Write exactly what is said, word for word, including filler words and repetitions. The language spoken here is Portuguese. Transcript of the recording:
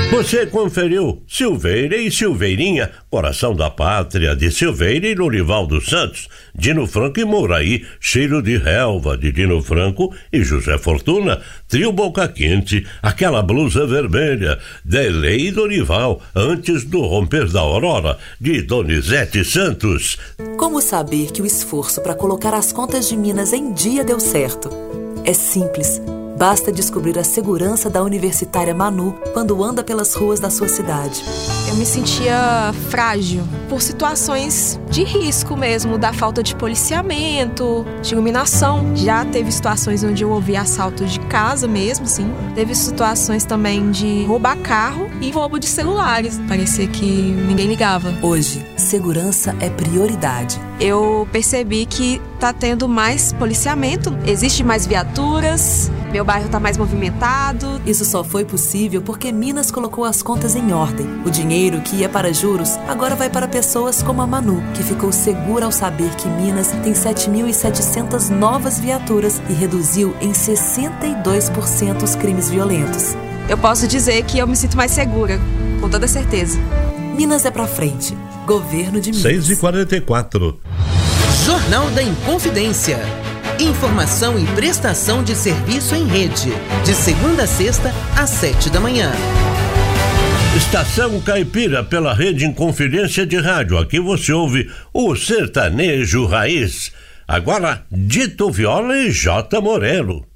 Você conferiu Silveira e Silveirinha, Coração da Pátria, de Silveira e Lorival dos Santos, Dino Franco e Mouraí, Cheiro de Relva, de Dino Franco e José Fortuna, Trio Boca Quente, Aquela Blusa Vermelha, Delei e Dorival, Antes do Romper da Aurora, de Donizete Santos. Como saber que o esforço para colocar as contas de Minas em dia deu certo? É simples. Basta descobrir a segurança da universitária Manu quando anda pelas ruas da sua cidade. Eu me sentia frágil por situações de risco mesmo, da falta de policiamento, de iluminação. Já teve situações onde eu ouvi assalto de casa mesmo, sim. Teve situações também de roubar carro e roubo de celulares. Parecia que ninguém ligava. Hoje, segurança é prioridade. Eu percebi que tá tendo mais policiamento, existe mais viaturas, meu bairro tá mais movimentado. Isso só foi possível porque Minas colocou as contas em ordem. O dinheiro que ia para juros agora vai para pessoas como a Manu, que ficou segura ao saber que Minas tem sete mil e setecentas novas viaturas e reduziu em sessenta e dois por cento os crimes violentos. Eu posso dizer que eu me sinto mais segura, com toda certeza. Minas é pra frente. Governo de Minas. seis e quarenta e quatro. Jornal da Inconfidência. Informação e prestação de serviço em rede. De segunda a sexta, às sete da manhã. Estação Caipira, pela Rede Inconfidência de Rádio. Aqui você ouve o sertanejo raiz. Agora, Dito Viola e J. Morelo.